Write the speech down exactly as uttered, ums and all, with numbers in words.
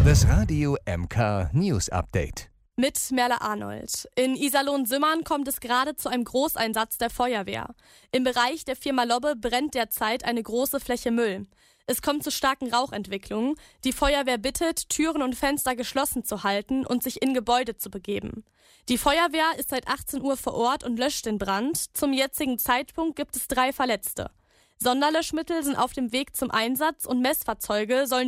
Das Radio M K News Update. Mit Merle Arnold. In Iserlohn-Simmern kommt es gerade zu einem Großeinsatz der Feuerwehr. Im Bereich der Firma Lobbe brennt derzeit eine große Fläche Müll. Es kommt zu starken Rauchentwicklungen. Die Feuerwehr bittet, Türen und Fenster geschlossen zu halten und sich in Gebäude zu begeben. Die Feuerwehr ist seit achtzehn Uhr vor Ort und löscht den Brand. Zum jetzigen Zeitpunkt gibt es drei Verletzte. Sonderlöschmittel sind auf dem Weg zum Einsatz und Messfahrzeuge sollen